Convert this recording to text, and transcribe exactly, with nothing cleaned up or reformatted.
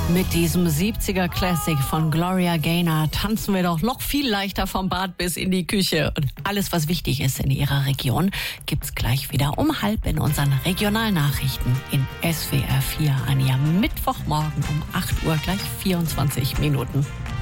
Mit diesem siebziger Classic von Gloria Gaynor tanzen wir doch noch viel leichter vom Bad bis in die Küche. Und alles, was wichtig ist in Ihrer Region, gibt's gleich wieder um halb in unseren Regionalnachrichten in S W R vier an Ihrem Mittwochmorgen um acht Uhr, gleich vierundzwanzig Minuten.